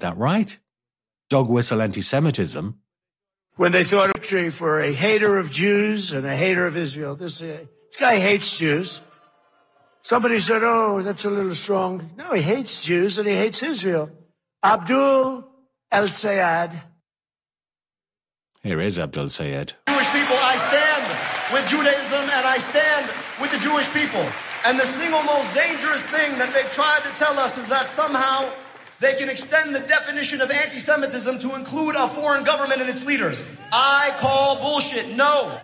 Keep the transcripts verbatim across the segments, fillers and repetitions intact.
that right. Dog whistle anti-Semitism. When they thought of victory for a hater of Jews and a hater of Israel, this, uh, this guy hates Jews. Somebody said, oh, that's a little strong. No, he hates Jews and he hates Israel. Abdul El-Sayed. Here is Abdul Sayed. Jewish people, I stand with Judaism and I stand with the Jewish people. And the single most dangerous thing that they've tried to tell us is that somehow they can extend the definition of anti-Semitism to include a foreign government and its leaders. I call bullshit. No.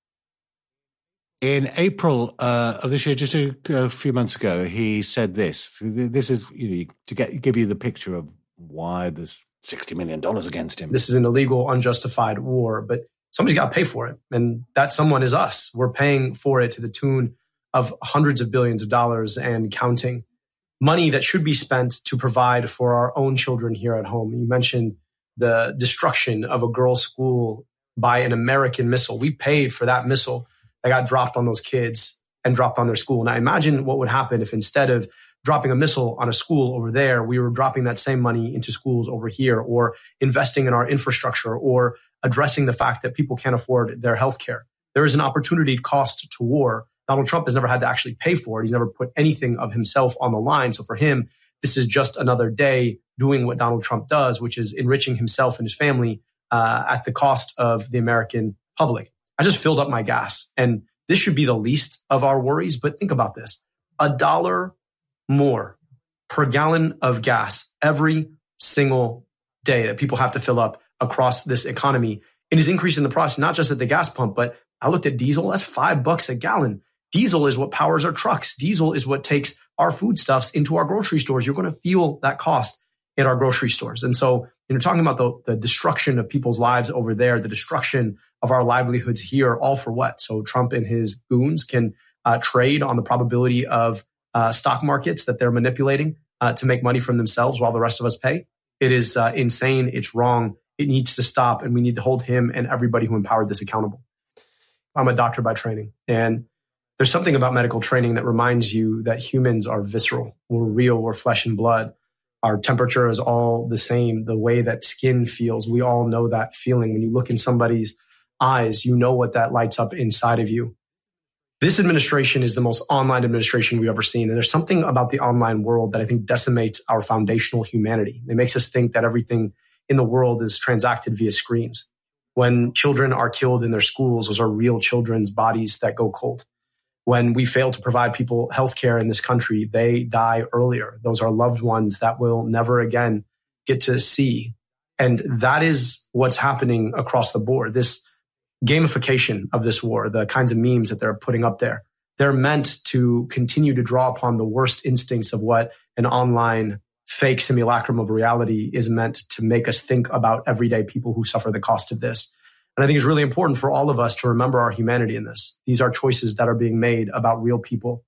In April uh, of this year, just a, a few months ago, he said this. This is you know, to get give you the picture of why there's sixty million dollars against him. This is an illegal, unjustified war, but somebody's got to pay for it. And that someone is us. We're paying for it to the tune of hundreds of billions of dollars and counting. Money that should be spent to provide for our own children here at home. You mentioned the destruction of a girls' school by an American missile. We paid for that missile that got dropped on those kids and dropped on their school. Now imagine what would happen if instead of dropping a missile on a school over there, we were dropping that same money into schools over here, or investing in our infrastructure, or addressing the fact that people can't afford their health care. There is an opportunity cost to war. Donald Trump has never had to actually pay for it. He's never put anything of himself on the line. So for him, this is just another day doing what Donald Trump does, which is enriching himself and his family uh, at the cost of the American public. I just filled up my gas, and this should be the least of our worries. But think about this. A dollar more per gallon of gas every single day that people have to fill up across this economy. It is increasing the price, not just at the gas pump, but I looked at diesel. That's five bucks a gallon. Diesel is what powers our trucks. Diesel is what takes our foodstuffs into our grocery stores. You're going to feel that cost in our grocery stores. And so you're talking about the, the destruction of people's lives over there, the destruction of our livelihoods here, all for what? So Trump and his goons can uh, trade on the probability of uh, stock markets that they're manipulating uh, to make money from themselves while the rest of us pay. It is uh, insane. It's wrong. It needs to stop. And we need to hold him and everybody who empowered this accountable. I'm a doctor by training, and there's something about medical training that reminds you that humans are visceral. We're real. We're flesh and blood. Our temperature is all the same. The way that skin feels, we all know that feeling. When you look in somebody's eyes, you know what that lights up inside of you. This administration is the most online administration we've ever seen. And there's something about the online world that I think decimates our foundational humanity. It makes us think that everything in the world is transacted via screens. When children are killed in their schools, those are real children's bodies that go cold. When we fail to provide people healthcare in this country, they die earlier. Those are loved ones that we'll never again get to see. And that is what's happening across the board. This gamification of this war, the kinds of memes that they're putting up there, they're meant to continue to draw upon the worst instincts of what an online fake simulacrum of reality is meant to make us think about everyday people who suffer the cost of this. And I think it's really important for all of us to remember our humanity in this. These are choices that are being made about real people,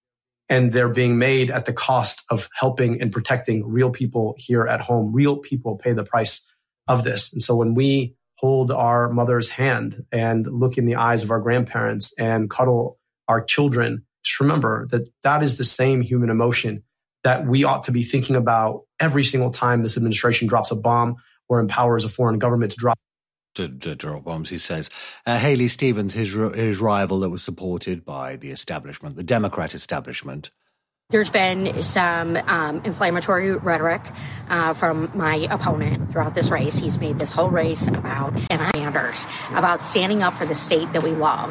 and they're being made at the cost of helping and protecting real people here at home. Real people pay the price of this. And so when we hold our mother's hand and look in the eyes of our grandparents and cuddle our children, just remember that that is the same human emotion that we ought to be thinking about every single time this administration drops a bomb or empowers a foreign government to drop To, to drop bombs, he says. Uh, Haley Stevens, his his rival that was supported by the establishment, the Democrat establishment. There's been some um, inflammatory rhetoric uh, from my opponent throughout this race. He's made this whole race about Bernie Sanders, about standing up for the state that we love.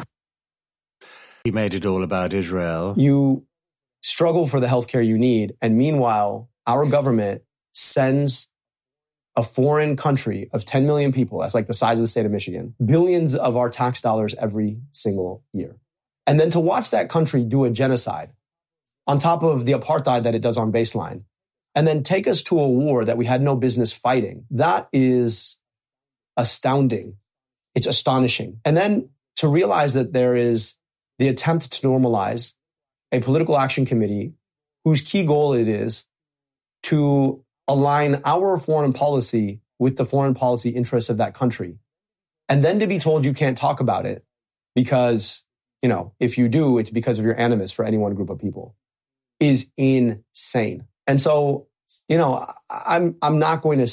He made it all about Israel. You struggle for the healthcare you need, and meanwhile, our government sends a foreign country of ten million people, that's like the size of the state of Michigan, billions of our tax dollars every single year. And then to watch that country do a genocide on top of the apartheid that it does on baseline, and then take us to a war that we had no business fighting, that is astounding. It's astonishing. And then to realize that there is the attempt to normalize a political action committee whose key goal it is to align our foreign policy with the foreign policy interests of that country. And then to be told you can't talk about it because, you know, if you do, it's because of your animus for any one group of people, is insane. And so, you know, I'm I'm not going to